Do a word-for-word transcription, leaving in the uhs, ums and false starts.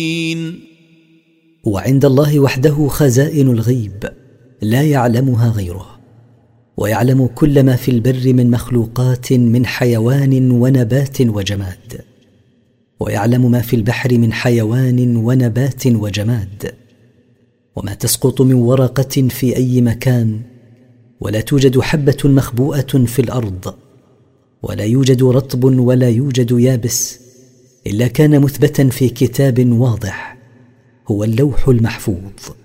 وعند الله وحده خزائن الغيب لا يعلمها غيره، ويعلم كل ما في البر من مخلوقات من حيوان ونبات وجماد، ويعلم ما في البحر من حيوان ونبات وجماد، وما تسقط من ورقة في أي مكان، ولا توجد حبة مخبوءة في الأرض، ولا يوجد رطب ولا يوجد يابس إلا كان مثبتا في كتاب واضح هو اللوح المحفوظ.